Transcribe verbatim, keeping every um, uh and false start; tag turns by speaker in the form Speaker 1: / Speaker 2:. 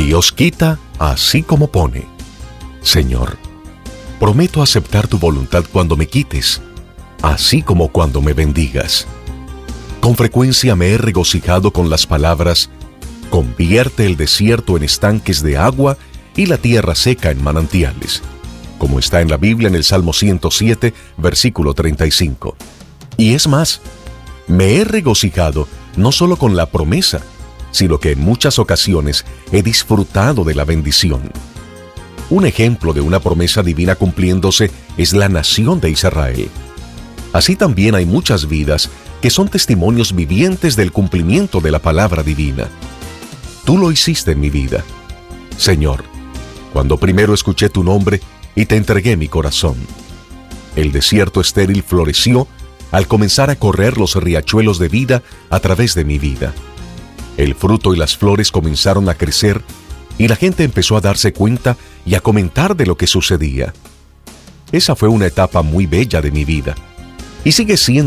Speaker 1: Dios quita así como pone. Señor, prometo aceptar tu voluntad cuando me quites, así como cuando me bendigas. Con frecuencia me he regocijado con las palabras: convierte el desierto en estanques de agua y la tierra seca en manantiales, como está en la Biblia en el Salmo ciento siete, versículo treinta y cinco. Y es más, me he regocijado no solo con la promesa, sino que en muchas ocasiones he disfrutado de la bendición. Un ejemplo de una promesa divina cumpliéndose es la nación de Israel. Así también hay muchas vidas que son testimonios vivientes del cumplimiento de la palabra divina. Tú lo hiciste en mi vida, Señor, cuando primero escuché tu nombre y te entregué mi corazón. El desierto estéril floreció al comenzar a correr los riachuelos de vida a través de mi vida. El fruto y las flores comenzaron a crecer y la gente empezó a darse cuenta y a comentar de lo que sucedía. Esa fue una etapa muy bella de mi vida y sigue siendo